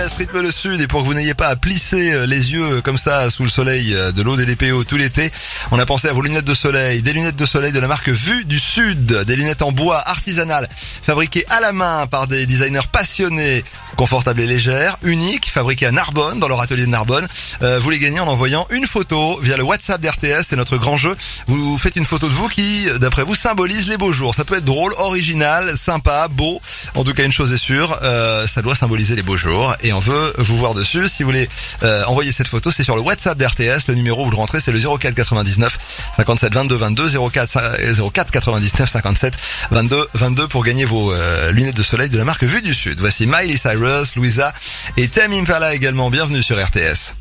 Rythme le Sud, et pour que vous n'ayez pas à plisser les yeux comme ça sous le soleil de l'eau des DPO tout l'été, on a pensé à vos lunettes de soleil, des lunettes de soleil de la marque Vue du Sud, des lunettes en bois artisanales, fabriquées à la main par des designers passionnés, confortables et légères, uniques, fabriquées à Narbonne, dans leur atelier de Narbonne. Vous les gagnez en envoyant une photo via le WhatsApp d'RTS, c'est notre grand jeu. Vous faites une photo de vous qui, d'après vous, symbolise les beaux jours. Ça peut être drôle, original, sympa, beau. En tout cas, une chose est sûre, ça doit symboliser les beaux jours. Et on veut vous voir dessus. Si vous voulez envoyer cette photo, c'est sur le WhatsApp d'RTS. Le numéro, vous le rentrez, c'est le 04 99 57 22 22 04 99 57 22 22 pour gagner vos lunettes de soleil de la marque Vue du Sud. Voici Miley Cyrus, Louisa et Tame Impala également. Bienvenue sur RTS.